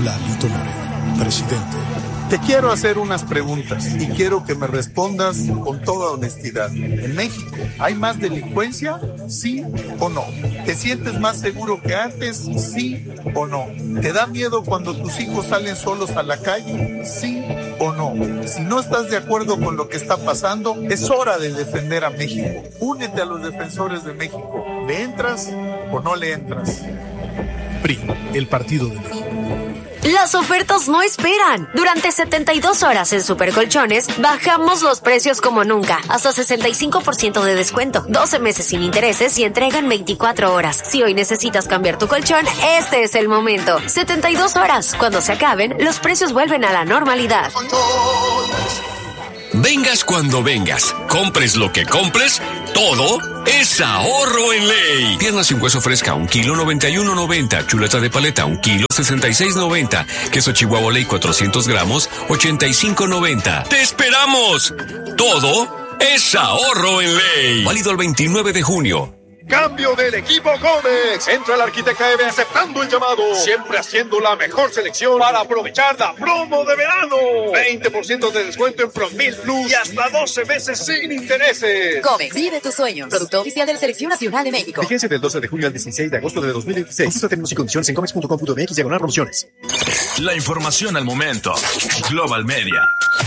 Habla Alito Moreno, presidente. Te quiero hacer unas preguntas y quiero que me respondas con toda honestidad. ¿En México hay más delincuencia? ¿Sí o no? ¿Te sientes más seguro que antes? ¿Sí o no? ¿Te da miedo cuando tus hijos salen solos a la calle? ¿Sí o no? Si no estás de acuerdo con lo que está pasando, es hora de defender a México. Únete a los defensores de México. ¿Le entras o no le entras? PRI, el Partido de México. Las ofertas no esperan. Durante 72 horas en Supercolchones bajamos los precios como nunca. Hasta 65% de descuento, 12 meses sin intereses y entrega en 24 horas. Si hoy necesitas cambiar tu colchón, este es el momento. 72 horas. Cuando se acaben, los precios vuelven a la normalidad. Vengas cuando vengas, compres lo que compres, todo es ahorro en ley. Pierna sin hueso fresca, 1 kilo 91.90. Chuleta de paleta, 1 kilo 66.90. Queso Chihuahua Ley 400 gramos, 85.90. ¡Te esperamos! Todo es ahorro en ley. Válido el 29 de junio. Cambio del equipo Comex. Entra el Arquitecta EVE aceptando el llamado. Siempre haciendo la mejor selección para aprovechar la promo de verano. 20% de descuento en Promil Plus y hasta 12 meses sin intereses. Comex, vive tus sueños. Producto oficial de la Selección Nacional de México. Vigencia del 12 de junio al 16 de agosto de 2026. Consulta términos y condiciones en comex.com.mx/promociones. La información al momento. Global Media.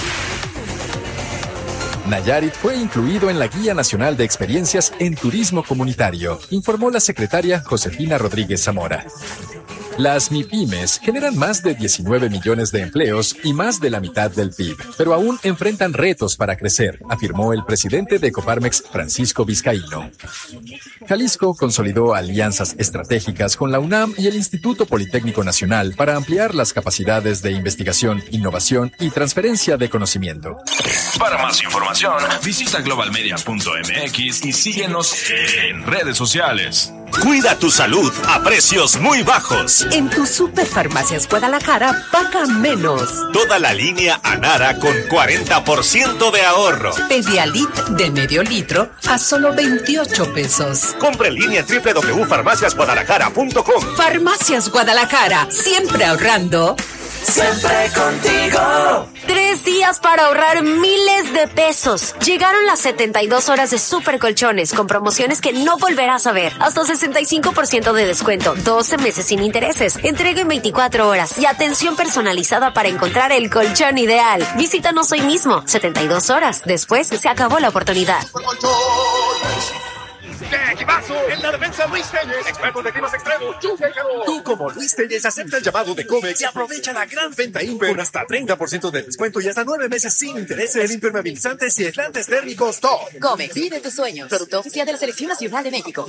Nayarit fue incluido en la Guía Nacional de Experiencias en Turismo Comunitario, informó la secretaria Josefina Rodríguez Zamora. Las MIPYMES generan más de 19 millones de empleos y más de la mitad del PIB, pero aún enfrentan retos para crecer, afirmó el presidente de Coparmex, Francisco Vizcaíno. Jalisco consolidó alianzas estratégicas con la UNAM y el Instituto Politécnico Nacional para ampliar las capacidades de investigación, innovación y transferencia de conocimiento. Para más información, visita globalmedia.mx y síguenos en redes sociales. Cuida tu salud a precios muy bajos. En tu Superfarmacias Guadalajara, paga menos. Toda la línea Anara con 40% de ahorro. Pedialit de medio litro a solo 28 pesos. Compre en línea en www.farmaciasguadalajara.com. Farmacias Guadalajara, siempre ahorrando. Siempre contigo. 3 días para ahorrar miles de pesos. Llegaron las 72 horas de Supercolchones con promociones que no volverás a ver. Hasta 65% de descuento, 12 meses sin intereses, entrega en 24 horas y atención personalizada para encontrar el colchón ideal. Visítanos hoy mismo. 72 horas. Después se acabó la oportunidad. ¡Qué equipazo! En la defensa Luis Telles, experto de climas extremos. Tú como Luis Telles acepta el llamado de Comex y aprovecha la gran venta Imper con hasta 30% de descuento y hasta 9 meses sin intereses en impermeabilizantes y aislantes térmicos top. Comex, vive tus sueños. Producto oficial de la Selección Nacional de México.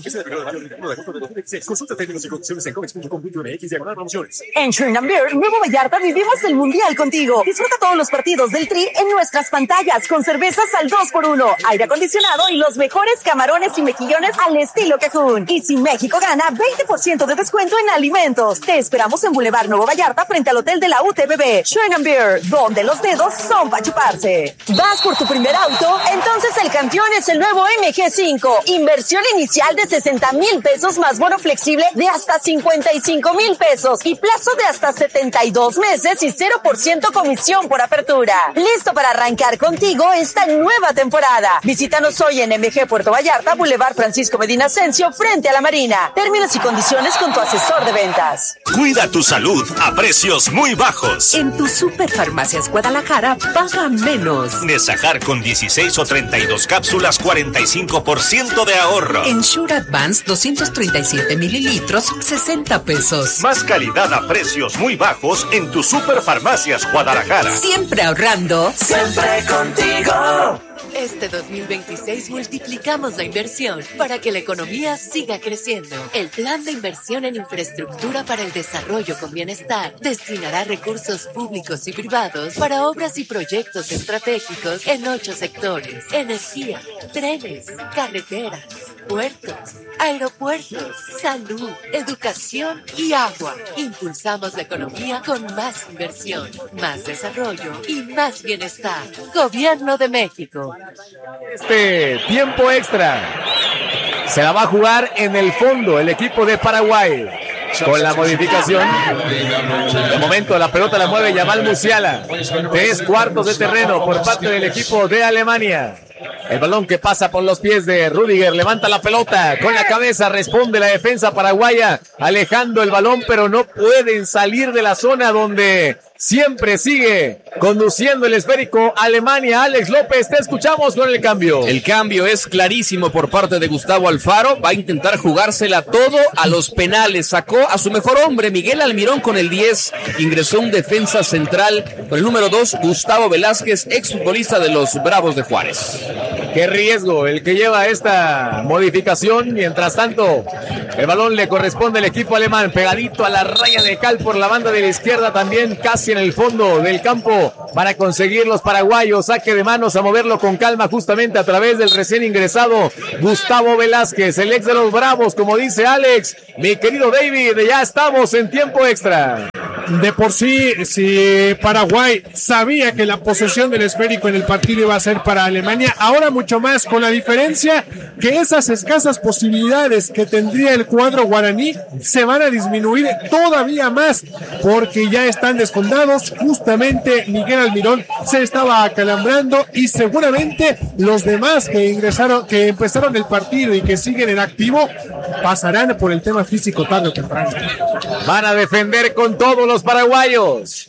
Consulta términos y condiciones en comex.com.mx/promociones. En Sherman Beer, Nuevo Vallarta, vivimos el Mundial contigo. Disfruta todos los partidos del Tri en nuestras pantallas con cervezas al 2x1, aire acondicionado y los mejores camarones y mejillones al estilo Cajún. Y si México gana, 20% de descuento en alimentos. Te esperamos en Boulevard Nuevo Vallarta frente al hotel de la UTBB. Sherman Beer, donde los dedos son para chuparse. ¿Vas por tu primer auto? Entonces el campeón es el nuevo MG5. Inversión inicial de 60,000 pesos más bono flexible de hasta 55,000 pesos y plazo de hasta 72 meses y 0% comisión por apertura. Listo para arrancar contigo esta nueva temporada. Visítanos hoy en MG Puerto Vallarta, Boulevard Francisco Medina Ascencio, frente a la Marina. Términos y condiciones con tu asesor de ventas. Cuida tu salud a precios muy bajos. En tu Superfarmacias Guadalajara, paga menos. Nesajar con 16 o 32 cápsulas, 45% de ahorro. En Sure Advance, 237 mililitros, 60 pesos. Más calidad a precios muy bajos en tu Superfarmacias Guadalajara. Siempre ahorrando. Siempre contigo. Este 2026 multiplicamos la inversión para que la economía siga creciendo. El Plan de Inversión en Infraestructura para el Desarrollo con Bienestar destinará recursos públicos y privados para obras y proyectos estratégicos en 8 sectores: energía, trenes, carreteras, puertos, aeropuertos, salud, educación y agua. Impulsamos la economía con más inversión, más desarrollo y más bienestar. Gobierno de México. Tiempo extra se la va a jugar en el fondo el equipo de Paraguay. con la modificación. De momento la pelota la mueve Yamal Musiala. 3/4 de terreno por parte del equipo de Alemania. El balón que pasa por los pies de Rüdiger, levanta la pelota con la cabeza, responde la defensa paraguaya, alejando el balón, pero no pueden salir de la zona donde siempre sigue conduciendo el esférico Alemania. Alex López, te escuchamos con el cambio. El cambio es clarísimo por parte de Gustavo Alfaro, va a intentar jugársela todo a los penales, sacó a su mejor hombre, Miguel Almirón con el 10, ingresó un defensa central con el número 2, Gustavo Velázquez, exfutbolista de los Bravos de Juárez. Qué riesgo el que lleva esta modificación. Mientras tanto, el balón le corresponde al equipo alemán, pegadito a la raya de cal por la banda de la izquierda, también casi en el fondo del campo para conseguir los paraguayos. Saque de manos, a moverlo con calma justamente a través del recién ingresado Gustavo Velázquez, el ex de los Bravos, como dice Alex. Mi querido David, ya estamos en tiempo extra. De por sí, si Paraguay sabía que la posesión del esférico en el partido iba a ser para Alemania, ahora mucho más, con la diferencia que esas escasas posibilidades que tendría el cuadro guaraní se van a disminuir todavía más, porque ya están desfondados. Justamente Miguel Almirón se estaba acalambrando y seguramente los demás que ingresaron, que empezaron el partido y que siguen en activo, pasarán por el tema físico tarde o temprano. Van a defender con todos los paraguayos.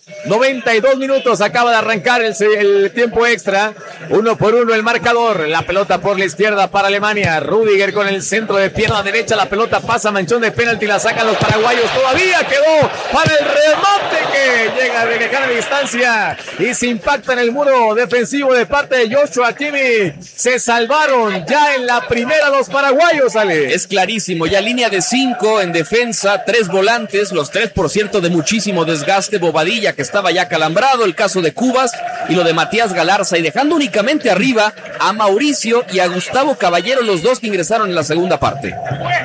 92 minutos, acaba de arrancar el tiempo extra. 1-1 el marcador. La pelota por la izquierda para Alemania. Rüdiger con el centro de pierna derecha. La pelota pasa a manchón de penalti. La sacan los paraguayos. Todavía quedó para el remate que llega de lejana distancia y se impacta en el muro defensivo de parte de Joshua Kimmich. Se salvaron ya en la primera los paraguayos, Ale. Es clarísimo, ya línea de 5 en defensa, 3 volantes, los 3 por cierto de muchísimo desgaste. Bobadilla que estaba ya calambrado, el caso de Cubas y lo de Matías Galarza, y dejando únicamente arriba a Mauricio y a Gustavo Caballero, los dos que ingresaron en la segunda parte.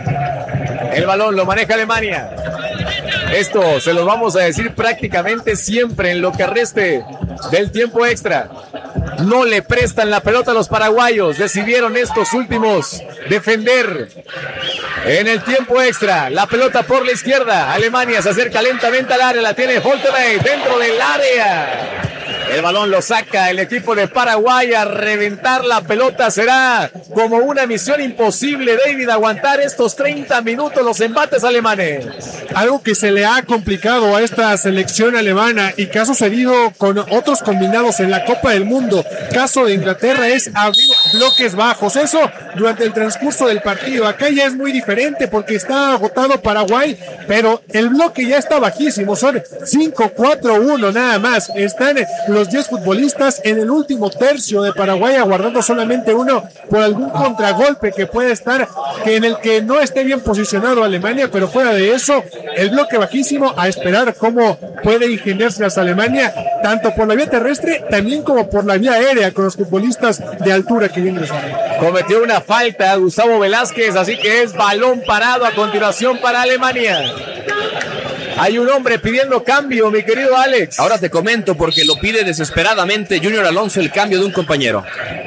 El balón lo maneja Alemania. Esto se los vamos a decir prácticamente siempre en lo que reste del tiempo extra. No le prestan la pelota a los paraguayos. Decidieron estos últimos defender en el tiempo extra. La pelota por la izquierda. Alemania se acerca lentamente al área. La tiene Holterbeck dentro del área. El balón lo saca el equipo de Paraguay. A reventar la pelota será como una misión imposible, David, aguantar estos 30 minutos los embates alemanes. Algo que se le ha complicado a esta selección alemana y que ha sucedido con otros combinados en la Copa del Mundo, caso de Inglaterra, es abrir bloques bajos. Eso durante el transcurso del partido. Acá ya es muy diferente porque está agotado Paraguay, pero el bloque ya está bajísimo. Son 5-4-1 nada más. Están los 10 futbolistas en el último tercio de Paraguay, aguardando solamente uno por algún contragolpe que puede estar, que en el que no esté bien posicionado Alemania, pero fuera de eso, el bloque bajísimo, a esperar cómo puede ingeniarse las Alemania, tanto por la vía terrestre, también como por la vía aérea, con los futbolistas de altura que vienen. Cometió una falta Gustavo Velázquez, así que es balón parado a continuación para Alemania. Hay un hombre pidiendo cambio, mi querido Alex. Ahora te comento porque lo pide desesperadamente Junior Alonso, el cambio de un compañero.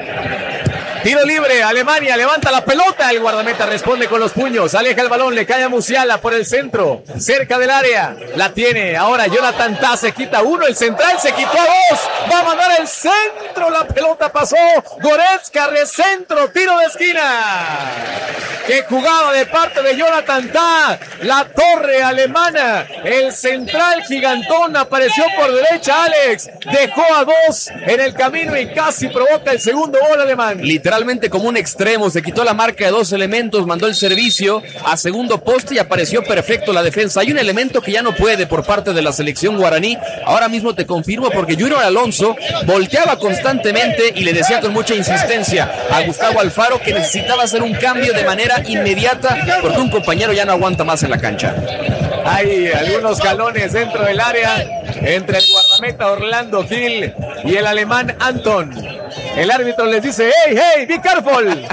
Tiro libre, Alemania levanta la pelota, el guardameta responde con los puños, aleja el balón, le cae a Musiala por el centro, cerca del área, la tiene, ahora Jonathan Tah se quita uno, el central se quitó a dos, va a mandar el centro, la pelota pasó, Goretzka, recentro, tiro de esquina, que jugaba de parte de Jonathan Tah, la torre alemana, el central gigantón apareció por derecha, Alex, dejó a dos en el camino y casi provoca el segundo gol alemán. Literalmente como un extremo, se quitó la marca de 2 elementos, mandó el servicio a segundo poste y apareció perfecto la defensa. Hay un elemento que ya no puede por parte de la selección guaraní, ahora mismo te confirmo, porque Junior Alonso volteaba constantemente y le decía con mucha insistencia a Gustavo Alfaro que necesitaba hacer un cambio de manera inmediata porque un compañero ya no aguanta más en la cancha. Hay algunos jalones dentro del área entre el guardameta Orlando Gil y el alemán Anton. El árbitro les dice, hey, be careful.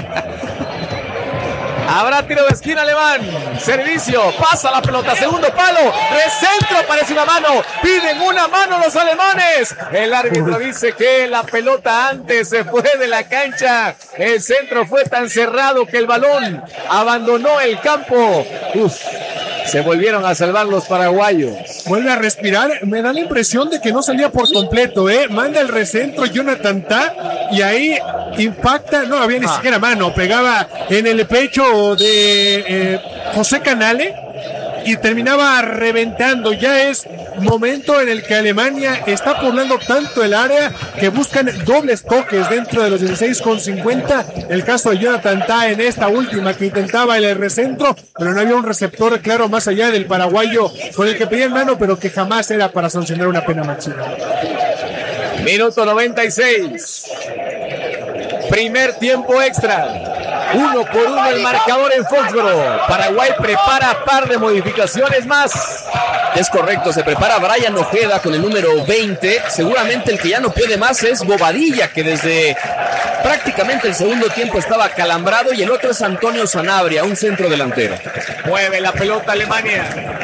Habrá tiro de esquina alemán, servicio, pasa la pelota, segundo palo, recentro, parece una mano, piden una mano los alemanes. El árbitro dice que la pelota antes se fue de la cancha, el centro fue tan cerrado que el balón abandonó el campo. Se volvieron a salvar los paraguayos. Vuelve a respirar. Me da la impresión de que no salía por completo, Manda el recentro Jonathan Tah y ahí impacta. No había ni siquiera mano. Pegaba en el pecho de José Canale y terminaba reventando. Ya es momento en el que Alemania está poblando tanto el área que buscan dobles toques dentro de los 16,50. El caso de Jonathan Tah en esta última que intentaba el recentro, pero no había un receptor claro más allá del paraguayo con el que pedían mano, pero que jamás era para sancionar una pena máxima. Minuto 96. Primer tiempo extra. 1-1 el marcador en Foxboro. Paraguay prepara par de modificaciones más. Es correcto, se prepara Brian Ojeda con el número 20. Seguramente el que ya no puede más es Bobadilla, que desde prácticamente el segundo tiempo estaba acalambrado, y el otro es Antonio Sanabria, un centro delantero. Mueve la pelota Alemania.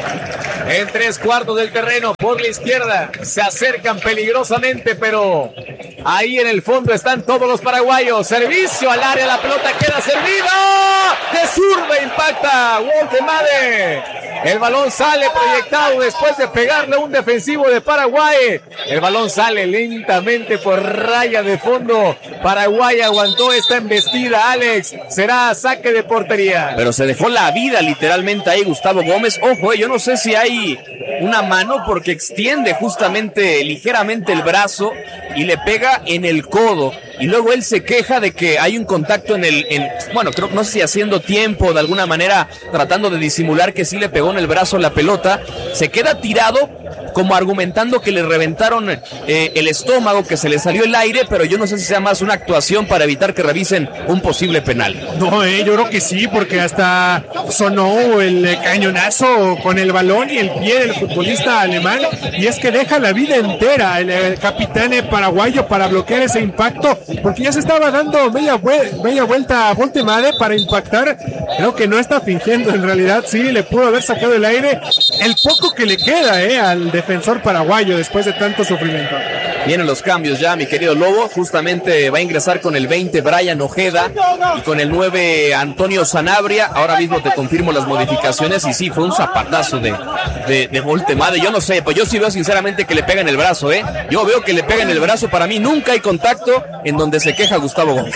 En 3/4 del terreno por la izquierda. Se acercan peligrosamente, pero ahí en el fondo están todos los paraguayos. Servicio al área, la pelota queda servida. De zurda impacta Woltemade. El balón sale proyectado después de pegarle a un defensivo de Paraguay. El balón sale lentamente por raya de fondo. Paraguay aguantó esta embestida, Alex. Será saque de portería. Pero se dejó la vida literalmente ahí Gustavo Gómez. Ojo, yo no sé si hay una mano porque extiende justamente ligeramente el brazo y le pega en el codo. Y luego él se queja de que hay un contacto bueno, creo que no sé si haciendo tiempo, de alguna manera tratando de disimular que sí le pegó en el brazo la pelota. Se queda tirado como argumentando que le reventaron el estómago, que se le salió el aire, pero yo no sé si sea más una actuación para evitar que revisen un posible penal. No, yo creo que sí, porque hasta sonó el cañonazo con el balón y el pie del futbolista alemán, y es que deja la vida entera el capitán paraguayo para bloquear ese impacto, porque ya se estaba dando media vuelta a Woltemade para impactar. Creo que no está fingiendo, en realidad sí le pudo haber sacado el aire, el poco que le queda al defensor paraguayo después de tanto sufrimiento. Vienen los cambios ya, mi querido Lobo. Justamente va a ingresar con el 20 Brian Ojeda y con el 9 Antonio Sanabria. Ahora mismo te confirmo las modificaciones y sí, fue un zapatazo de Woltemade. Yo no sé, pues yo sí veo sinceramente que le pega en el brazo, Yo veo que le pega en el brazo. Para mí nunca hay contacto en donde se queja Gustavo Gómez.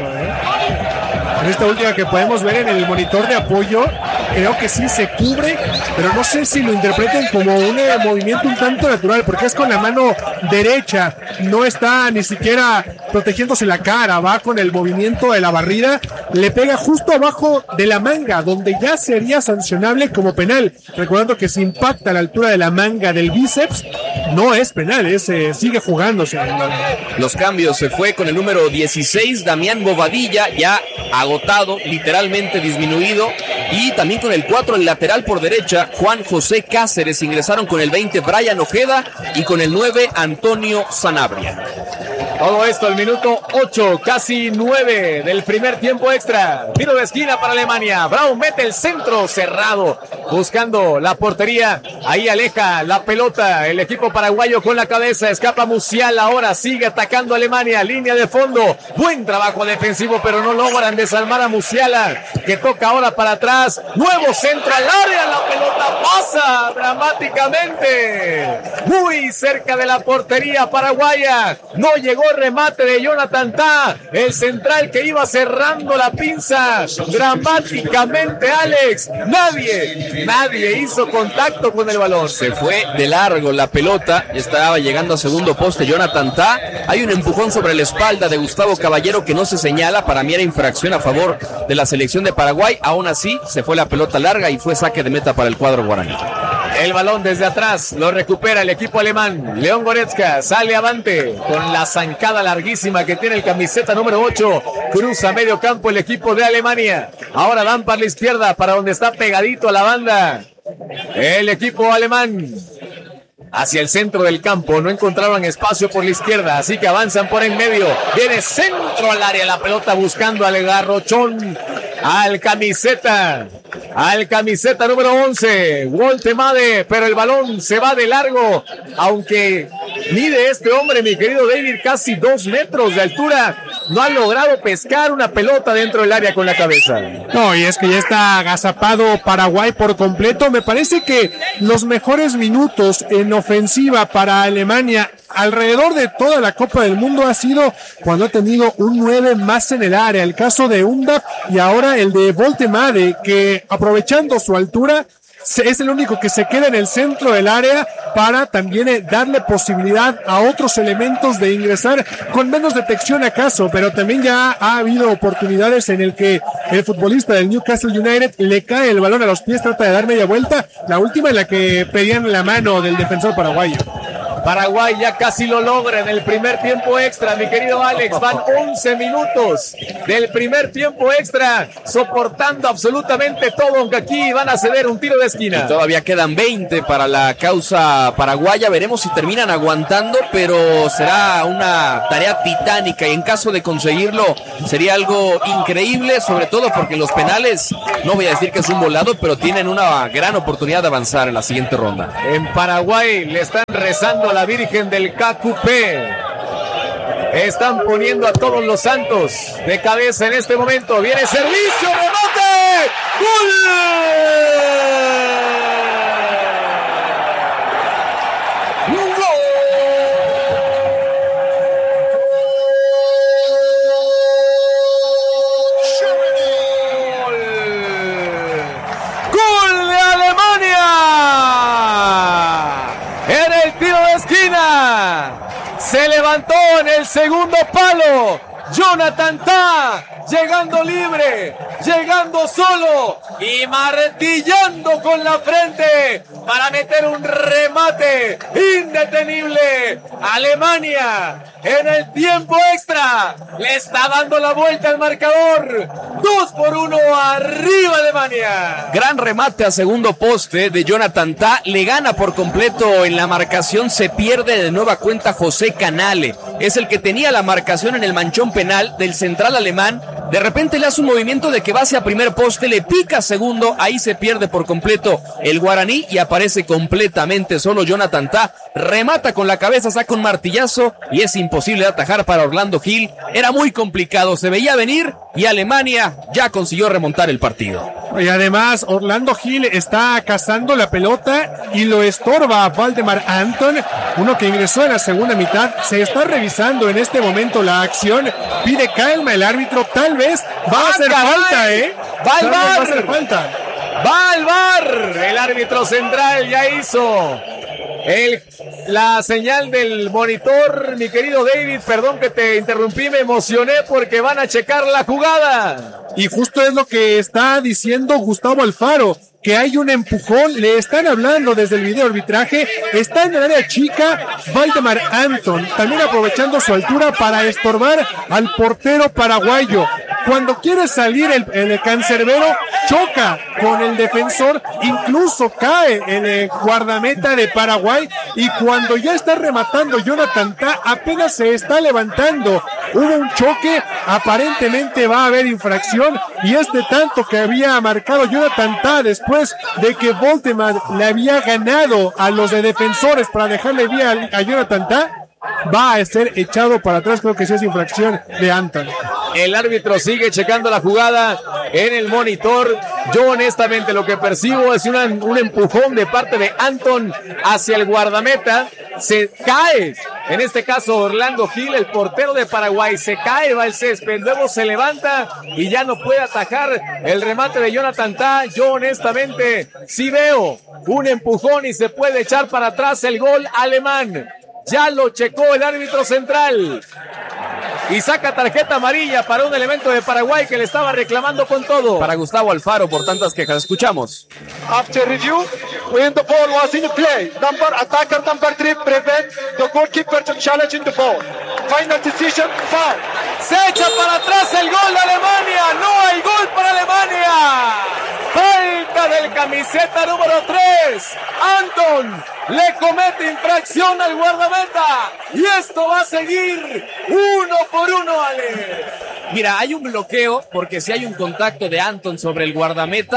En esta última que podemos ver en el monitor de apoyo, creo que sí se cubre, pero no sé si lo interpreten como un movimiento un tanto natural, porque es con la mano derecha, no está ni siquiera protegiéndose la cara, va con el movimiento de la barrida, le pega justo abajo de la manga, donde ya sería sancionable como penal, recordando que si impacta a la altura de la manga del bíceps, no es penal, sigue jugándose. Los cambios, se fue con el número 16 Damián Bobadilla, ya agotado, literalmente disminuido, y también con el 4 el lateral por derecha Juan José Cáceres. Ingresaron con el 20 Brian Ojeda y con el 9 Antonio Sanabria. Todo esto al minuto 8, casi 9 del primer tiempo extra. Tiro de esquina para Alemania. Braun mete el centro cerrado, buscando la portería. Ahí aleja la pelota el equipo paraguayo con la cabeza. Escapa Musiala, ahora sigue atacando Alemania. Línea de fondo. Buen trabajo defensivo, pero no logran desarmar a Musiala, que toca ahora para atrás. Nuevo centro al área. La pelota pasa dramáticamente muy cerca de la portería paraguaya. No llegó remate de Jonathan Tah, el central que iba cerrando la pinza dramáticamente, Alex. Nadie hizo contacto con el balón. Se fue de largo la pelota, estaba llegando a segundo poste Jonathan Tah. Hay un empujón sobre la espalda de Gustavo Caballero que no se señala. Para mí era infracción a favor de la selección de Paraguay. Aún así se fue la pelota larga y fue saque de meta para el cuadro guaraní. El balón desde atrás lo recupera el equipo alemán. León Goretzka sale avante con la zancada larguísima que tiene el camiseta número 8. Cruza medio campo el equipo de Alemania. Ahora dan para la izquierda, para donde está pegadito a la banda el equipo alemán. Hacia el centro del campo, no encontraron espacio por la izquierda, así que avanzan por en medio. Viene centro al área, la pelota buscando al garrochón, al camiseta número 11, Woltemade, pero el balón se va de largo, aunque mide este hombre, mi querido David, casi 2 metros de altura. no ha logrado pescar una pelota dentro del área con la cabeza. No, y es que ya está agazapado Paraguay por completo. Me parece que los mejores minutos en ofensiva para Alemania alrededor de toda la Copa del Mundo ha sido cuando ha tenido un 9 más en el área. El caso de Undaf y ahora el de Voltemade, que aprovechando su altura es el único que se queda en el centro del área para también darle posibilidad a otros elementos de ingresar con menos detección acaso, pero también ya ha habido oportunidades en el que el futbolista del Newcastle United le cae el balón a los pies, trata de dar media vuelta, la última en la que pedían la mano del defensor paraguayo. Paraguay ya casi lo logra en el primer tiempo extra, mi querido Alex. Van 11 minutos del primer tiempo extra, soportando absolutamente todo, aunque aquí van a ceder un tiro de esquina. Y todavía quedan 20 para la causa paraguaya. Veremos si terminan aguantando, pero será una tarea titánica y en caso de conseguirlo sería algo increíble, sobre todo porque los penales, no voy a decir que es un volado, pero tienen una gran oportunidad de avanzar en la siguiente ronda. En Paraguay le están rezando a la Virgen del KQP. Están poniendo a todos los santos de cabeza en este momento. Viene servicio, remate, ¡gol de Alemania! En el tiro de esquina se levantó en el segundo palo Jonathan Tah, llegando libre, llegando solo y martillando con la frente para meter un remate indetenible. Alemania en el tiempo extra le está dando la vuelta al marcador. 2-1 arriba Alemania. Gran remate a segundo poste de Jonathan Tah, le gana por completo en la marcación, se pierde de nueva cuenta José Canale, es el que tenía la marcación en el manchón penal del central alemán. De repente le hace un movimiento de que va hacia primer poste, le pica segundo, ahí se pierde por completo el guaraní y aparece completamente solo Jonathan Tah, remata con la cabeza, saca un martillazo y es imposible de atajar para Orlando Gil. Era muy complicado, se veía venir y Alemania ya consiguió remontar el partido. Y además Orlando Gil está cazando la pelota y lo estorba a Valdemar Anton, uno que ingresó en la segunda mitad. Se está revisando en este momento la acción, pide calma el árbitro, tal vez va a hacer falta, va al va a bar, hacer falta. Va al bar, el árbitro central ya hizo la señal del monitor. Mi querido David, perdón que te interrumpí, me emocioné porque van a checar la jugada. Y justo es lo que está diciendo Gustavo Alfaro, que hay un empujón, le están hablando desde el video arbitraje, está en el área chica Valdemar Anton, también aprovechando su altura para estorbar al portero paraguayo. Cuando quiere salir el cancerbero, choca con el defensor, incluso cae en el guardameta de Paraguay, y cuando ya está rematando Jonathan Tah, apenas se está levantando. Hubo un choque, aparentemente va a haber infracción, y este tanto que había marcado Jonathan Tah después de que Voltemade le había ganado a los de defensores para dejarle vía a Jonathan Tah, va a ser echado para atrás. Creo que sí es infracción de Anton. El árbitro sigue checando la jugada en el monitor. Yo honestamente lo que percibo es un empujón de parte de Anton hacia el guardameta. Se cae, en este caso Orlando Gil, el portero de Paraguay, se cae, va al césped, luego se levanta y ya no puede atajar el remate de Jonathan Tah. Yo honestamente sí veo un empujón y se puede echar para atrás el gol alemán. Ya lo checó el árbitro central y saca tarjeta amarilla para un elemento de Paraguay que le estaba reclamando con todo. Para Gustavo Alfaro por tantas quejas. Escuchamos. After review, when the ball was in play, attacker number 3 prevent the goalkeeper to challenge in the ball. Final decision, foul. Se echa para atrás el gol de Alemania. No hay gol para Alemania. Falta del camiseta número 3. Anton le comete infracción al guardameta y esto va a seguir 1-1, Ale. Mira, hay un bloqueo porque si hay un contacto de Anton sobre el guardameta,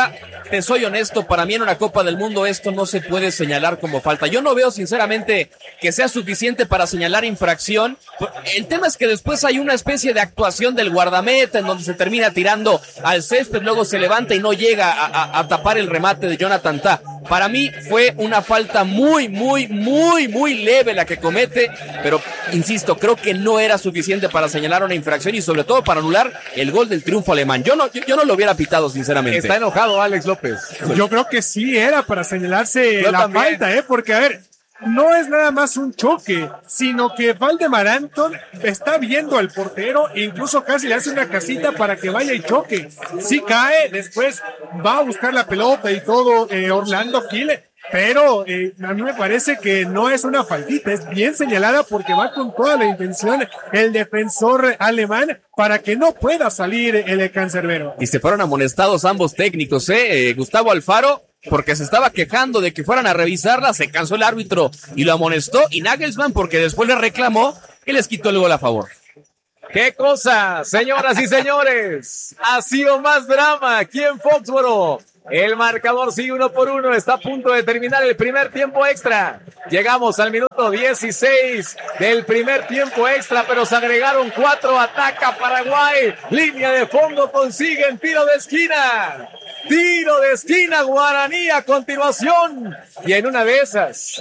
te soy honesto, para mí en una Copa del Mundo esto no se puede señalar como falta. Yo no veo sinceramente que sea suficiente para señalar infracción. El tema es que después hay una especie de actuación del guardameta en donde se termina tirando al césped, luego se levanta y no llega a tapar el remate de Jonathan Tah. Para mí fue una falta muy leve la que comete, pero insisto, creo que no era suficiente para señalar una infracción y sobre todo para anular el gol del triunfo alemán. Yo no lo hubiera pitado sinceramente. Está enojado Alex López. Yo creo que sí era para señalarse Yo la también. falta, porque a ver, no es nada más un choque, sino que Valdemar Anton está viendo al portero e incluso casi le hace una casita para que vaya y choque. Sí cae, después va a buscar la pelota y todo Orlando Gil, pero a mí me parece que no es una faltita, es bien señalada porque va con toda la intención el defensor alemán para que no pueda salir el cancerbero. Y se fueron amonestados ambos técnicos, Gustavo Alfaro, porque se estaba quejando de que fueran a revisarla, se cansó el árbitro y lo amonestó, y Nagelsmann porque después le reclamó y les quitó el gol a favor. ¡Qué cosa, señoras y señores! Ha sido más drama aquí en Foxboro. El marcador sigue 1-1, está a punto de terminar el primer tiempo extra. Llegamos al minuto 16 del primer tiempo extra, pero se agregaron 4, ataca Paraguay, línea de fondo, consiguen tiro de esquina. Tiro de esquina, Guaraní a continuación. Y en una de esas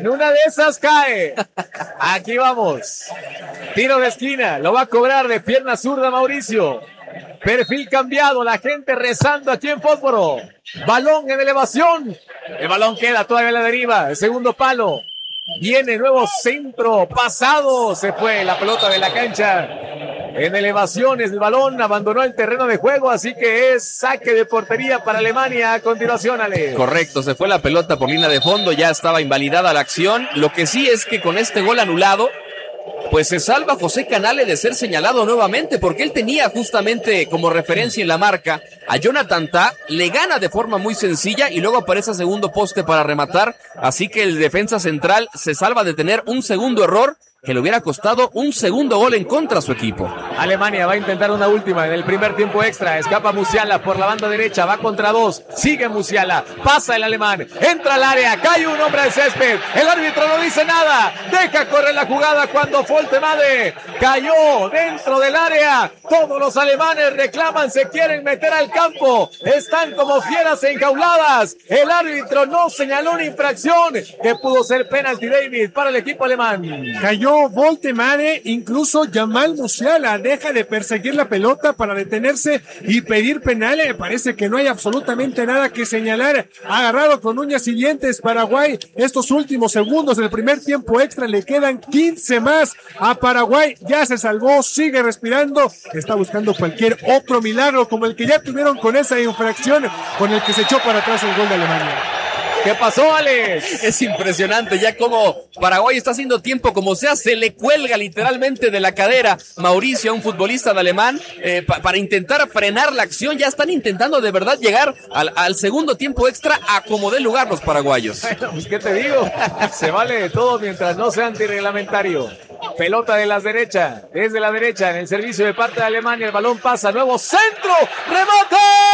cae. Aquí vamos. Tiro de esquina, lo va a cobrar de pierna zurda Mauricio. Perfil cambiado, la gente rezando aquí en Fósforo. Balón en elevación. El balón queda todavía a la deriva. El segundo palo. Viene nuevo centro. Pasado. Se fue la pelota de la cancha. En elevaciones el balón abandonó el terreno de juego, así que es saque de portería para Alemania a continuación, Ale. Correcto, se fue la pelota por línea de fondo, ya estaba invalidada la acción. Lo que sí es que con este gol anulado, pues se salva José Canale de ser señalado nuevamente, porque él tenía justamente como referencia en la marca a Jonathan Tah, le gana de forma muy sencilla y luego aparece a segundo poste para rematar, así que el defensa central se salva de tener un segundo error que le hubiera costado un segundo gol en contra a su equipo. Alemania va a intentar una última en el primer tiempo extra. Escapa Musiala por la banda derecha, va contra dos, sigue Musiala, pasa el alemán, entra al área, cae un hombre al césped, el árbitro no dice nada, deja correr la jugada cuando Foltemade cayó dentro del área. Todos los alemanes reclaman, se quieren meter al campo, están como fieras enjauladas. El árbitro no señaló una infracción que pudo ser penalti, David, para el equipo alemán. Cayó Voltemade, incluso Jamal Musiala deja de perseguir la pelota para detenerse y pedir penal. Me parece que no hay absolutamente nada que señalar. Agarrado con uñas y dientes Paraguay. Estos últimos segundos del primer tiempo extra, le quedan 15 más a Paraguay. Ya se salvó, sigue respirando, está buscando cualquier otro milagro como el que ya tuvieron con esa infracción con el que se echó para atrás el gol de Alemania. ¿Qué pasó, Alex? Es impresionante ya como Paraguay está haciendo tiempo como sea, se le cuelga literalmente de la cadera Mauricio, un futbolista de alemán, para intentar frenar la acción. Ya están intentando de verdad llegar al segundo tiempo extra a como dé lugar los paraguayos. Bueno, pues qué te digo, se vale de todo mientras no sea antirreglamentario. Pelota de la derecha, desde la derecha en el servicio de parte de Alemania, el balón pasa, nuevo centro, remate,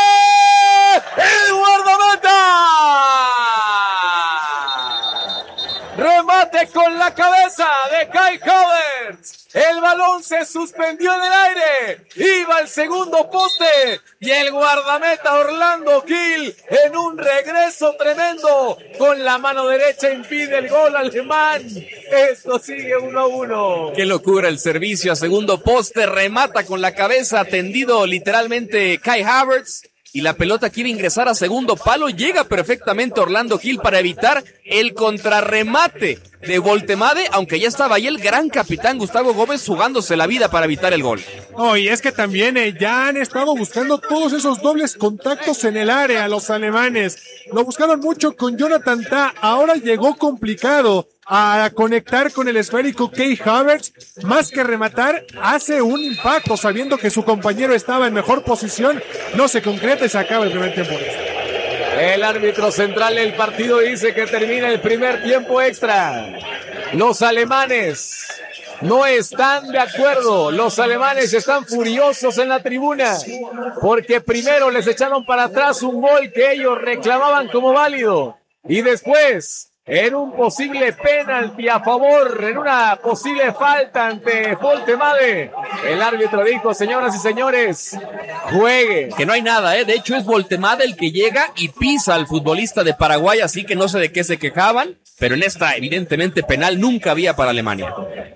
el guardameta. Remate con la cabeza de Kai Havertz. El balón se suspendió en el aire. Iba al segundo poste. Y el guardameta Orlando Gil, en un regreso tremendo, con la mano derecha impide el gol alemán. Esto sigue 1-1. Qué locura el servicio a segundo poste. Remata con la cabeza, tendido literalmente Kai Havertz. Y la pelota quiere ingresar a segundo palo. Llega perfectamente Orlando Gil para evitar el contrarremate de Voltemade, aunque ya estaba ahí el gran capitán Gustavo Gómez jugándose la vida para evitar el gol. Oh, y es que también ya han estado buscando todos esos dobles contactos en el área los alemanes. Lo buscaron mucho con Jonathan Tah. Ahora llegó complicado a conectar con el esférico Kai Havertz. Más que rematar, hace un impacto sabiendo que su compañero estaba en mejor posición. No se concreta y se acaba el primer tiempo. El árbitro central del partido dice que termina el primer tiempo extra. Los alemanes no están de acuerdo. Los alemanes están furiosos en la tribuna porque primero les echaron para atrás un gol que ellos reclamaban como válido y después en un posible penalti a favor, en una posible falta ante Voltemade, el árbitro dijo, señoras y señores, juegue. Que no hay nada, de hecho es Voltemade el que llega y pisa al futbolista de Paraguay, así que no sé de qué se quejaban, pero en esta evidentemente penal nunca había para Alemania.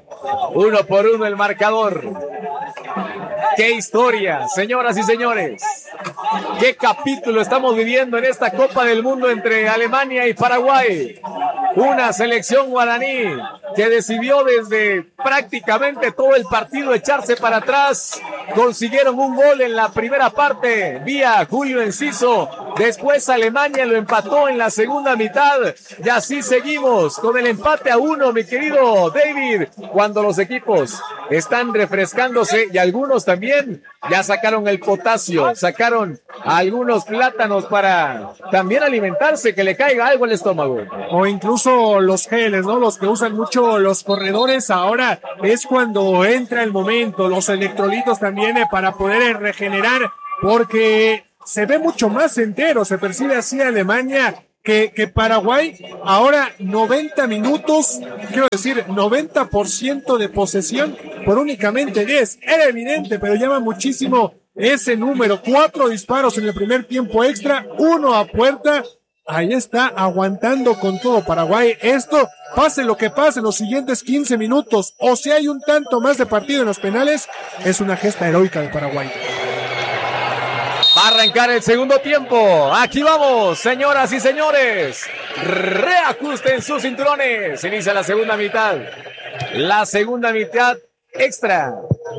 1-1 el marcador. ¡Qué historia, señoras y señores! ¡Qué capítulo estamos viviendo en esta Copa del Mundo entre Alemania y Paraguay! Una selección guaraní que decidió desde prácticamente todo el partido echarse para atrás. Consiguieron un gol en la primera parte vía Julio Enciso. Después Alemania lo empató en la segunda mitad. Y así seguimos con el empate a 1, mi querido David. Cuando los equipos están refrescándose y algunos también ya sacaron el potasio, sacaron algunos plátanos para también alimentarse, que le caiga algo al estómago. O incluso los geles, ¿no? Los que usan mucho los corredores, ahora es cuando entra el momento, los electrolitos también para poder regenerar, porque se ve mucho más entero, se percibe así Alemania que Paraguay. Ahora 90 minutos, quiero decir 90% de posesión por únicamente 10. Era evidente, pero llama muchísimo ese número. 4 disparos en el primer tiempo extra, 1 a puerta. Ahí está, aguantando con todo Paraguay. Esto, pase lo que pase en los siguientes 15 minutos, o si hay un tanto más de partido en los penales, es una gesta heroica de Paraguay. Va a arrancar el segundo tiempo. Aquí vamos, señoras y señores. Reajusten sus cinturones. Inicia la segunda mitad. La segunda mitad extra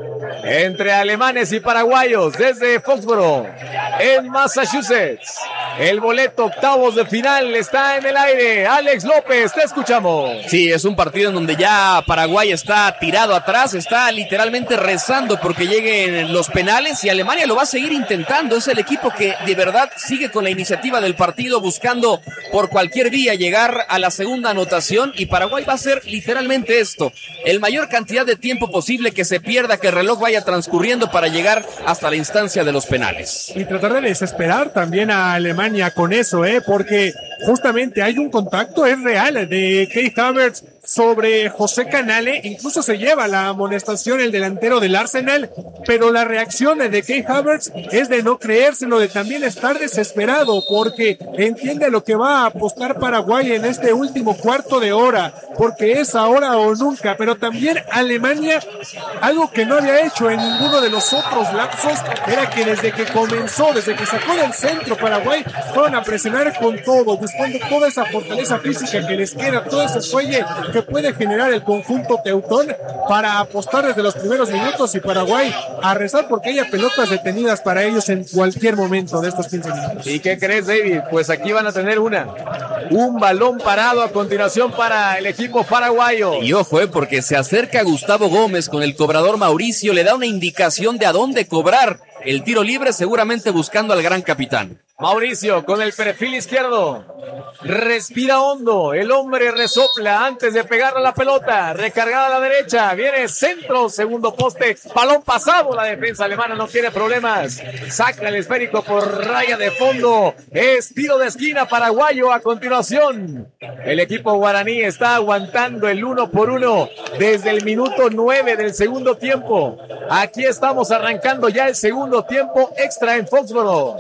entre alemanes y paraguayos desde Foxboro, en Massachusetts. El boleto octavos de final está en el aire. Alex López, te escuchamos. Sí, es un partido en donde ya Paraguay está tirado atrás, está literalmente rezando porque lleguen los penales y Alemania lo va a seguir intentando. Es el equipo que de verdad sigue con la iniciativa del partido, buscando por cualquier vía llegar a la segunda anotación, y Paraguay va a hacer literalmente esto: el mayor cantidad de tiempo posible, que se pierda, que el reloj vaya transcurriendo para llegar hasta la instancia de los penales. Y tratar de desesperar también a Alemania con eso, porque justamente hay un contacto, es real, de Kai Havertz sobre José Canale. Incluso se lleva la amonestación el delantero del Arsenal, pero la reacción de Kai Havertz es de no creérselo, de también estar desesperado, porque entiende lo que va a apostar Paraguay en este último cuarto de hora, porque es ahora o nunca. Pero también Alemania, algo que no había hecho en ninguno de los otros lapsos, era que desde que comenzó, desde que sacó del centro Paraguay, fueron a presionar con todo, buscando toda esa fortaleza física que les queda, todo ese fuelle que puede generar el conjunto teutón, para apostar desde los primeros minutos, y Paraguay a rezar porque haya pelotas detenidas para ellos en cualquier momento de estos 15 minutos. ¿Y qué crees, David? Pues aquí van a tener un balón parado a continuación para el equipo paraguayo. Y ojo, porque se acerca Gustavo Gómez con el cobrador Mauricio, le da una indicación de a dónde cobrar el tiro libre, seguramente buscando al gran capitán. Mauricio con el perfil izquierdo, respira hondo, el hombre resopla antes de pegar a la pelota, recargada a la derecha, viene centro, segundo poste, balón pasado, la defensa alemana no tiene problemas, saca el esférico por raya de fondo, es tiro de esquina paraguayo. A continuación, el equipo guaraní está aguantando el 1-1 desde el minuto 9 del segundo tiempo. Aquí estamos arrancando ya el segundo tiempo extra en Foxboro.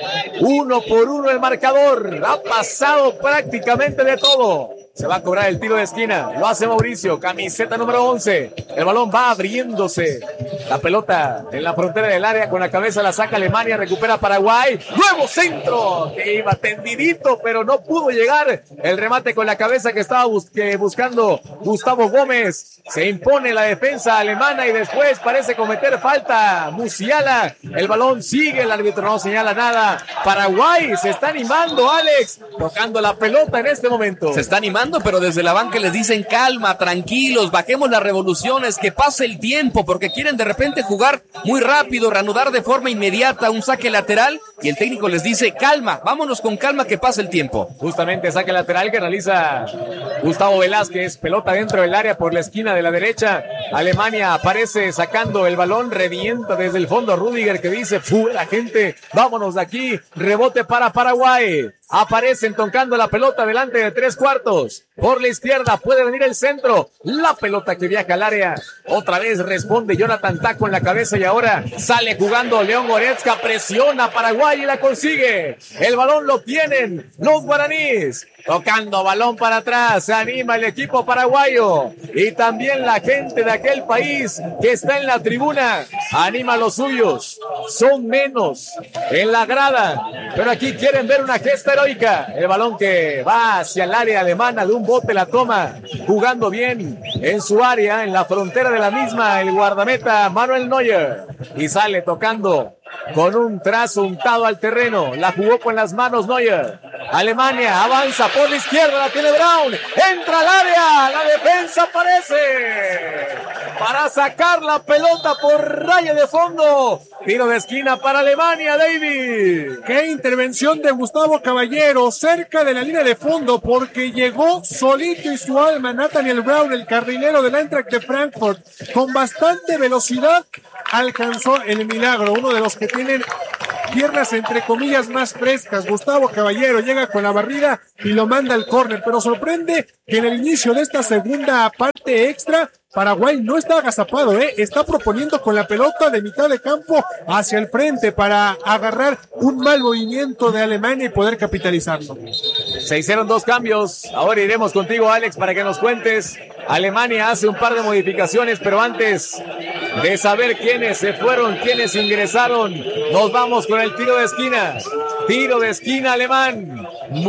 1-1 el marcador, ha pasado prácticamente de todo. Se va a cobrar el tiro de esquina, lo hace Mauricio, camiseta número 11. El balón va abriéndose, la pelota en la frontera del área, con la cabeza la saca Alemania, recupera Paraguay. Nuevo centro, que iba tendidito, pero no pudo llegar. El remate con la cabeza que estaba buscando Gustavo Gómez. Se impone la defensa alemana y después parece cometer falta Musiala. El balón sigue, el árbitro no señala nada. Paraguay se está animando, Alex, tocando la pelota en este momento. Se está animando, pero desde la banca les dicen calma, tranquilos, bajemos las revoluciones, que pase el tiempo, porque quieren de repente jugar muy rápido, reanudar de forma inmediata un saque lateral y el técnico les dice, calma, vámonos con calma que pasa el tiempo. Justamente saque lateral que realiza Gustavo Velázquez, pelota dentro del área por la esquina de la derecha. Alemania aparece sacando el balón, revienta desde el fondo Rüdiger que dice, fuera gente, vámonos de aquí, rebote para Paraguay. Aparecen tocando la pelota delante de 3/4. Por la izquierda puede venir el centro. La pelota que viaja al área. Otra vez responde Jonathan Tah con la cabeza y ahora sale jugando León Goretzka. Presiona a Paraguay y la consigue. El balón lo tienen los guaraníes. Tocando balón para atrás, se anima el equipo paraguayo y también la gente de aquel país que está en la tribuna, anima a los suyos, son menos en la grada, pero aquí quieren ver una gesta heroica, el balón que va hacia el área alemana, de un bote la toma, jugando bien en su área, en la frontera de la misma, el guardameta Manuel Neuer, y sale tocando con un trazo untado al terreno, la jugó con las manos Neuer. Alemania avanza por la izquierda, la tiene Brown, entra al área, la defensa aparece para sacar la pelota por raya de fondo. Tiro de esquina para Alemania, David. Qué intervención de Gustavo Caballero cerca de la línea de fondo, porque llegó solito y su alma Nathaniel Brown, el carrilero del Eintracht de Frankfurt, con bastante velocidad alcanzó el milagro, uno de los que tienen piernas entre comillas más frescas. Gustavo Caballero llega con la barrida y lo manda al córner, pero sorprende que en el inicio de esta segunda parte extra Paraguay no está agazapado, está proponiendo con la pelota de mitad de campo hacia el frente para agarrar un mal movimiento de Alemania y poder capitalizarlo. Se hicieron 2 cambios, ahora iremos contigo Alex para que nos cuentes. Alemania hace un par de modificaciones, pero antes de saber quiénes se fueron, quiénes ingresaron, nos vamos con el tiro de esquina. Tiro de esquina alemán,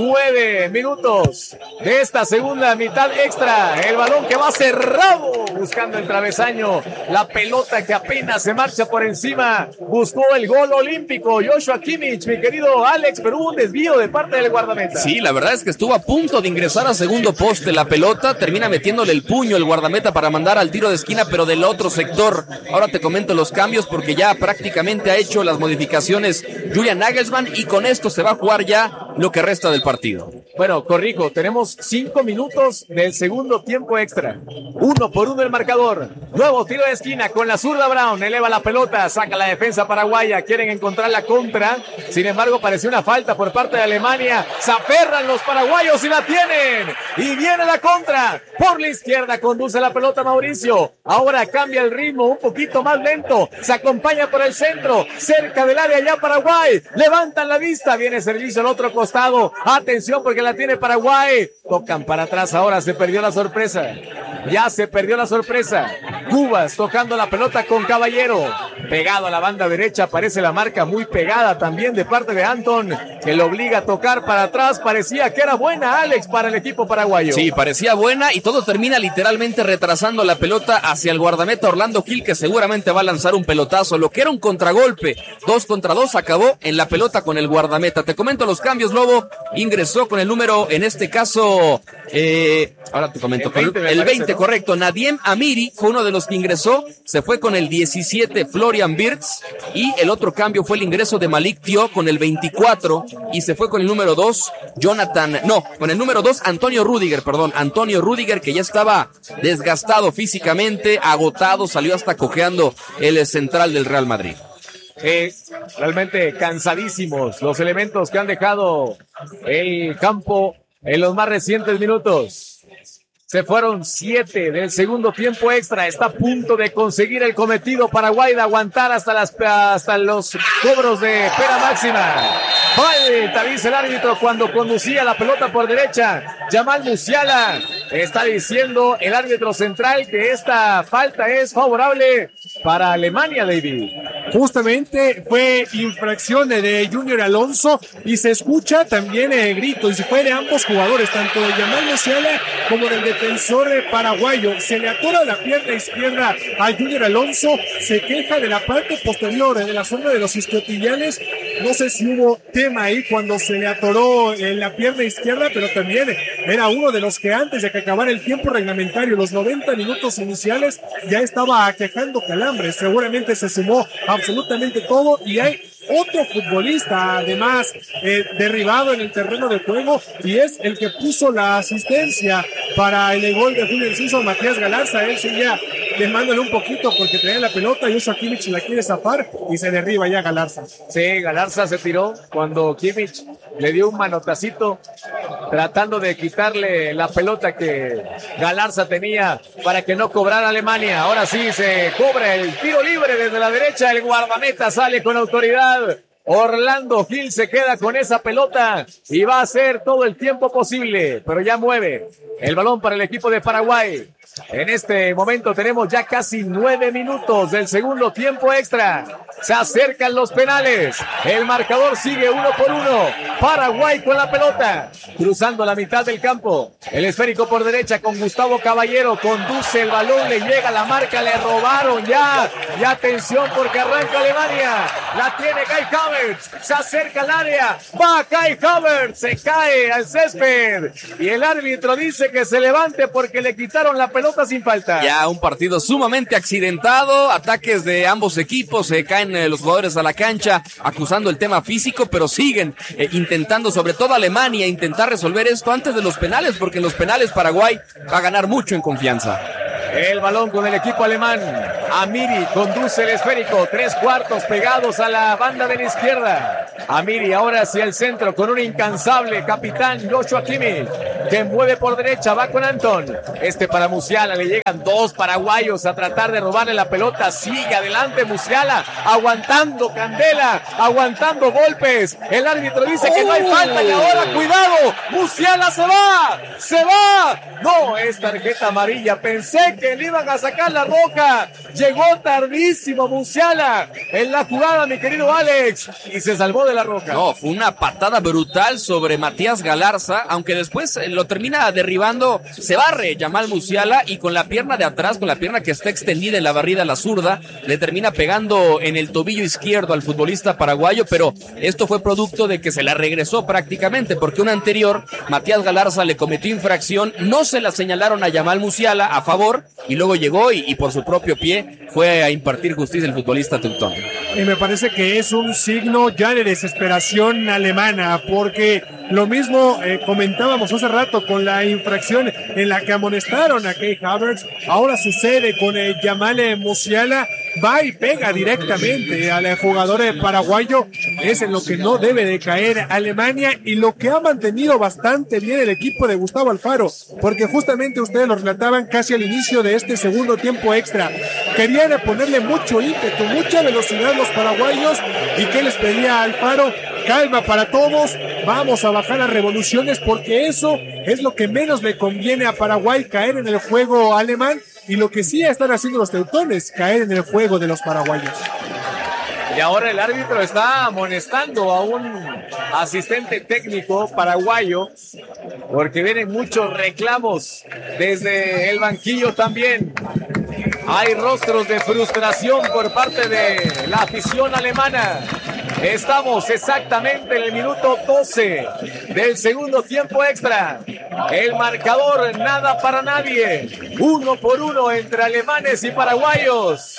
9 minutos de esta segunda mitad extra. El balón que va cerrado, buscando el travesaño. La pelota que apenas se marcha por encima. Buscó el gol olímpico Joshua Kimmich, mi querido Alex, pero hubo un desvío de parte del guardameta. Sí, la verdad es que estuvo a punto de ingresar a segundo poste. La pelota termina metiéndole el puño el guardameta para mandar al tiro de esquina, pero del otro sector. Ahora te comento los cambios porque ya prácticamente ha hecho las modificaciones Julian Nagelsmann y con esto se va a jugar ya lo que resta del partido. Bueno, corrijo, tenemos 5 minutos del segundo tiempo extra. 1-1 el marcador. Nuevo tiro de esquina con la zurda Brown. Eleva la pelota, saca la defensa paraguaya. Quieren encontrar la contra. Sin embargo, pareció una falta por parte de Alemania. Se aferran los paraguayos y la tienen. Y viene la contra. Por la izquierda conduce la pelota Mauricio. Ahora cambia el ritmo, un poquito más lento. Se acompaña por el centro. Cerca del área ya Paraguay. Levantan la vista. Viene servicio al otro costado. Atención porque la tiene Paraguay. Tocan para atrás. Ahora se perdió la sorpresa. Ya se perdió la sorpresa. Cubas tocando la pelota con Caballero. Pegado a la banda derecha. Aparece la marca muy pegada también de parte de Anton, que lo obliga a tocar para atrás. Parecía que era buena, Alex, para el equipo paraguayo. Sí, parecía buena y todo termina literalmente retrasando la pelota hacia el guardameta Orlando Gil, que seguramente va a lanzar un pelotazo. Lo que era un contragolpe, 2 contra 2, acabó en la pelota con el guardameta. Te comento los cambios, Lobo. Ingresó con el número, en este caso, ahora te comento, el 20, correcto. Nadiem Amiri fue uno de los que ingresó, se fue con el 17 Florian Wirtz y el otro cambio fue el ingreso de Malik Tio con el 24 y se fue con el número 2 con el número 2 Antonio Rüdiger, que ya estaba desgastado físicamente, agotado, salió hasta cojeando el central del Real Madrid. Realmente cansadísimos los elementos que han dejado el campo en los más recientes minutos. Se fueron 7 del segundo tiempo extra. Está a punto de conseguir el cometido Paraguay de aguantar hasta los cobros de pena máxima. Falta, dice el árbitro cuando conducía la pelota por derecha. Jamal Musiala está diciendo el árbitro central que esta falta es favorable para Alemania, David. Justamente fue infracción de Junior Alonso y se escucha también el grito, y se fue de ambos jugadores, tanto de Jamal Musiala como del defensor paraguayo. Se le atora la pierna izquierda a Junior Alonso, se queja de la parte posterior, de la zona de los isquiotibiales. No sé si hubo tema ahí cuando se le atoró la pierna izquierda, pero también era uno de los que antes de que acabara el tiempo reglamentario, los 90 minutos iniciales, ya estaba quejando calambres. Seguramente se sumó absolutamente todo y hay otro futbolista, además, derribado en el terreno de juego, y es el que puso la asistencia para el gol de Julio Enciso, Matías Galarza. Él seguía quemándole un poquito porque traía la pelota y Joshua Kimmich la quiere zafar y se derriba ya Galarza. Sí, Galarza se tiró cuando Kimmich le dio un manotacito tratando de quitarle la pelota que Galarza tenía para que no cobrara Alemania. Ahora sí se cobra el tiro libre desde la derecha, el guardameta sale con autoridad. Orlando Gil se queda con esa pelota y va a hacer todo el tiempo posible, pero ya mueve el balón para el equipo de Paraguay. En este momento tenemos ya casi 9 minutos del segundo tiempo extra. Se acercan los penales. El marcador sigue 1-1. Paraguay con la pelota, cruzando la mitad del campo. El esférico por derecha con Gustavo Caballero. Conduce el balón, le llega la marca, le robaron ya. Y atención porque arranca Alemania. La tiene Kai Havertz. Se acerca al área. Va Kai Havertz. Se cae al césped. Y el árbitro dice que se levante porque le quitaron la pelota sin falta. Ya un partido sumamente accidentado, ataques de ambos equipos, se caen los jugadores a la cancha acusando el tema físico, pero siguen intentando, sobre todo Alemania, intentar resolver esto antes de los penales, porque en los penales Paraguay va a ganar mucho en confianza. El balón con el equipo alemán. Amiri conduce el esférico. 3/4 pegados a la banda de la izquierda. Amiri ahora hacia el centro con un incansable capitán Joshua Kimmich, que mueve por derecha, va con Anton. Para Musiala, le llegan dos paraguayos a tratar de robarle la pelota. Sigue adelante Musiala, aguantando candela, aguantando golpes. El árbitro dice que no hay falta y ahora cuidado, Musiala se va. No, es tarjeta amarilla. Pensé que le iban a sacar la roja. Llegó tardísimo Musiala en la jugada, mi querido Alex, y se salvó de la roja. No, fue una patada brutal sobre Matías Galarza, aunque después lo termina derribando, se barre Jamal Musiala y con la pierna de atrás, con la pierna que está extendida en la barrida, la zurda, le termina pegando en el tobillo izquierdo al futbolista paraguayo, pero esto fue producto de que se la regresó prácticamente, porque una anterior, Matías Galarza le cometió infracción, no se la señalaron a Jamal Musiala a favor, y luego llegó y por su propio pie fue a impartir justicia el futbolista teutón. Y me parece que es un signo ya de desesperación alemana, porque lo mismo comentábamos hace rato con la infracción en la que amonestaron a Kai Havertz, ahora sucede con Jamal Musiala, va y pega directamente al jugador paraguayo. Es en lo que no debe de caer Alemania y lo que ha mantenido bastante bien el equipo de Gustavo Alfaro, porque justamente ustedes lo relataban casi al inicio de este segundo tiempo extra. Querían ponerle mucho ímpetu, mucha velocidad los paraguayos, y ¿qué les pedía Alfaro? Calma para todos, vamos a bajar las revoluciones, porque eso es lo que menos le conviene a Paraguay, caer en el juego alemán, y lo que sí están haciendo los teutones, caer en el juego de los paraguayos. Y ahora el árbitro está amonestando a un asistente técnico paraguayo, porque vienen muchos reclamos desde el banquillo también. Hay rostros de frustración por parte de la afición alemana. Estamos exactamente en el minuto 12 del segundo tiempo extra. El marcador nada para nadie. 1-1 entre alemanes y paraguayos.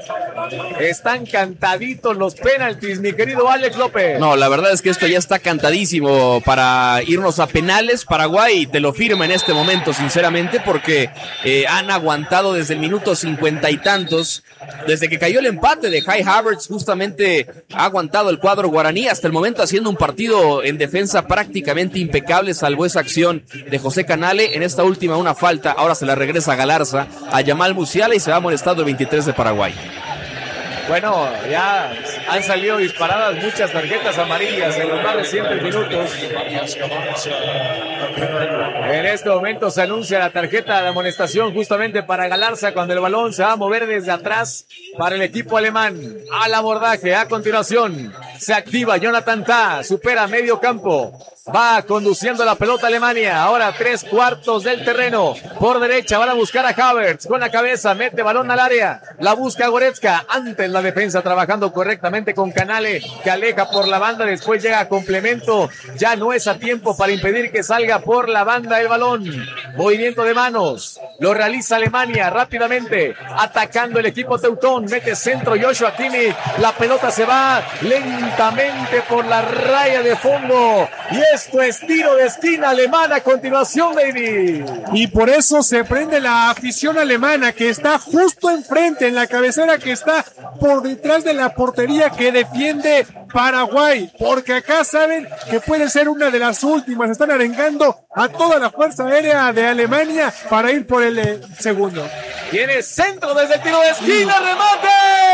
Están cantaditos los penaltis, mi querido Alex López. No, la verdad es que esto ya está cantadísimo para irnos a penales. Paraguay te lo firma en este momento, sinceramente, porque han aguantado desde el minuto 50 y tantos. Desde que cayó el empate de Kai Havertz, justamente ha aguantado el cuadro guaraní hasta el momento, haciendo un partido en defensa prácticamente impecable, salvo esa acción de José Canale. En esta última una falta, ahora se la regresa a Galarza, a Jamal Musiala, y se va molestado el 23 de Paraguay. Bueno, ya han salido disparadas muchas tarjetas amarillas en los más recientes minutos. En este momento se anuncia la tarjeta de amonestación justamente para Galarza, cuando el balón se va a mover desde atrás para el equipo alemán. Al abordaje, a continuación se activa Jonathan Tah, supera medio campo. Va conduciendo la pelota Alemania, ahora 3/4 del terreno, por derecha van a buscar a Havertz, con la cabeza, mete balón al área, la busca Goretzka, antes la defensa trabajando correctamente con Canale, que aleja por la banda, después llega a complemento, ya no es a tiempo para impedir que salga por la banda el balón, movimiento de manos, lo realiza Alemania rápidamente, atacando el equipo teutón, mete centro Joshua Kimmich, la pelota se va lentamente por la raya de fondo. Y esto es tiro de esquina alemana a continuación, baby. Y por eso se prende la afición alemana que está justo enfrente, en la cabecera que está por detrás de la portería que defiende Paraguay, porque acá saben que puede ser una de las últimas. Están arengando a toda la fuerza aérea de Alemania para ir por el segundo. Tiene centro desde el tiro de esquina, remate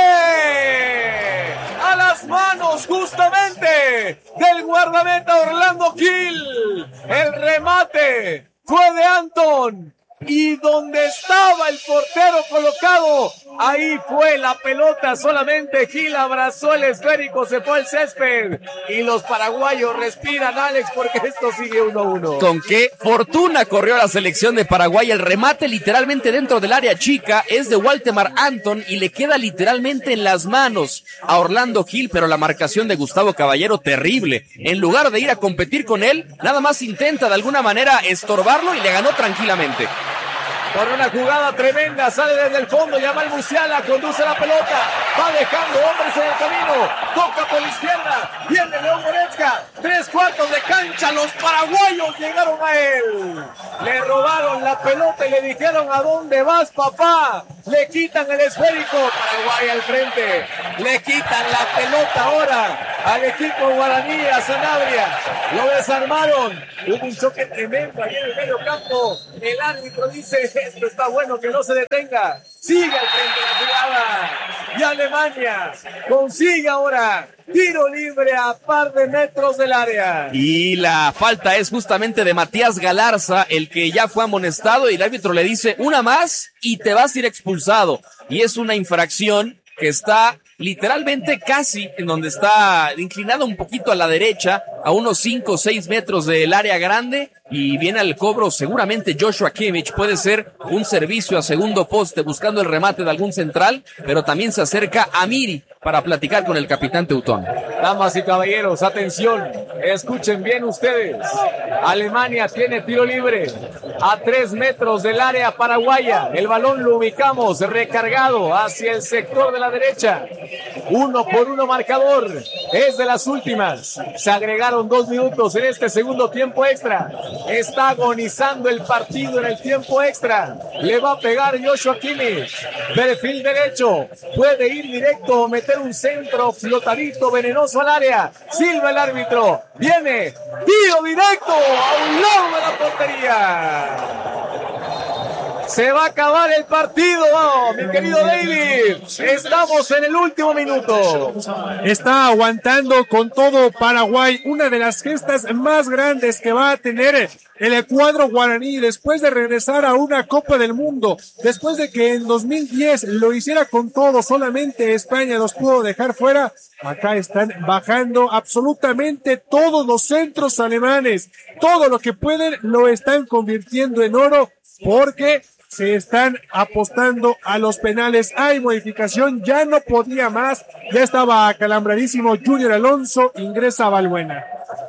a las manos justamente del guardameta Orlando Gil. El remate fue de Anton. Y donde estaba el portero colocado, ahí fue la pelota. Solamente Gil abrazó el esférico, se fue al césped. Y los paraguayos respiran, Alex, porque esto sigue 1-1. Con qué fortuna corrió la selección de Paraguay. El remate literalmente dentro del área chica es de Waldemar Anton y le queda literalmente en las manos a Orlando Gil, pero la marcación de Gustavo Caballero terrible. En lugar de ir a competir con él, nada más intenta de alguna manera estorbarlo y le ganó tranquilamente. Por una jugada tremenda, sale desde el fondo, Yamal Musiala, conduce la pelota, va dejando hombres en el camino, toca por la izquierda, viene León Goretzka, 3/4 de cancha, los paraguayos llegaron a él, le robaron la pelota y le dijeron: ¿a dónde vas, papá? Le quitan el esférico, Paraguay al frente, le quitan la pelota ahora al equipo guaraní, a Sanabria, lo desarmaron, hubo un choque tremendo ahí en el medio campo, el árbitro dice: esto está bueno, que no se detenga, sigue al frente la jugada, y Alemania consigue ahora tiro libre a par de metros del área. Y la falta es justamente de Matías Galarza, el que ya fue amonestado, y el árbitro le dice: una más y te vas a ir expulsado. Y es una infracción que está literalmente casi en donde está inclinado un poquito a la derecha, a unos 5 o 6 metros del área grande, y viene al cobro seguramente Joshua Kimmich. Puede ser un servicio a segundo poste buscando el remate de algún central, pero también se acerca Amiri para platicar con el capitán teutón. Damas y caballeros, atención, escuchen bien ustedes. Alemania tiene tiro libre a 3 metros del área paraguaya. El balón lo ubicamos recargado hacia el sector de la derecha. 1-1 marcador, es de las últimas. Se agregaron 2 minutos en este segundo tiempo extra. Está agonizando el partido en el tiempo extra. Le va a pegar Joshua Kimmich. Perfil derecho. Puede ir directo o meter un centro flotadito venenoso al área. Silba el árbitro. Viene. Tiro directo a un lado de la portería. Se va a acabar el partido, mi querido David. Estamos en el último minuto. Está aguantando con todo Paraguay, una de las gestas más grandes que va a tener el cuadro guaraní después de regresar a una Copa del Mundo, después de que en 2010 lo hiciera con todo, solamente España los pudo dejar fuera. Acá están bajando absolutamente todos los centros alemanes, todo lo que pueden lo están convirtiendo en oro, porque se están apostando a los penales. Hay modificación, ya no podía más, ya estaba acalambradísimo Junior Alonso, ingresa Valbuena.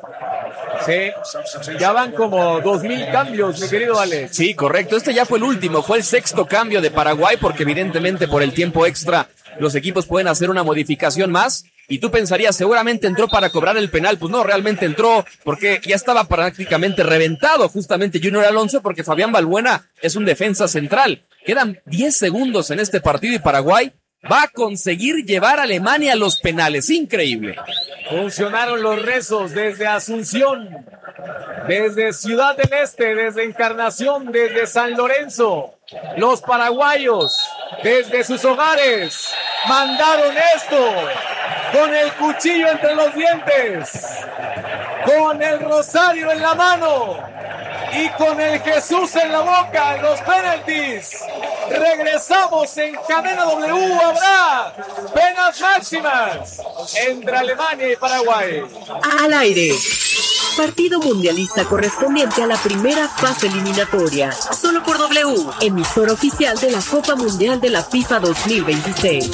Sí, ya van como 2,000 cambios, mi querido Alex. Sí, correcto, este ya fue el último, fue el 6º cambio de Paraguay, porque evidentemente por el tiempo extra los equipos pueden hacer una modificación más. Y tú pensarías, seguramente entró para cobrar el penal. Pues no, realmente entró porque ya estaba prácticamente reventado justamente Junior Alonso, porque Fabián Balbuena es un defensa central. Quedan 10 segundos en este partido y Paraguay va a conseguir llevar a Alemania a los penales. Increíble. Funcionaron los rezos desde Asunción, desde Ciudad del Este, desde Encarnación, desde San Lorenzo. Los paraguayos, desde sus hogares, mandaron esto con el cuchillo entre los dientes, con el rosario en la mano y con el Jesús en la boca en los penaltis. Regresamos en Cadena W. Habrá penas máximas entre Alemania y Paraguay. Al aire. Partido mundialista correspondiente a la primera fase eliminatoria. Solo por W, emisora oficial de la Copa Mundial de la FIFA 2026.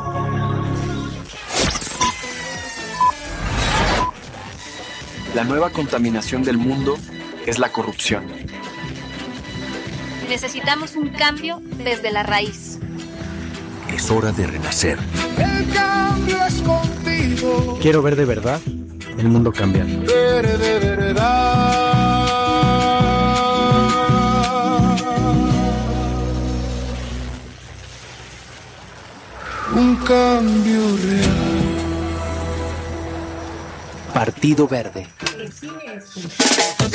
La nueva contaminación del mundo es la corrupción. Necesitamos un cambio desde la raíz. Es hora de renacer. El cambio es contigo. Quiero ver de verdad el mundo cambiar. Verde, verdad. Un cambio real. Partido Verde.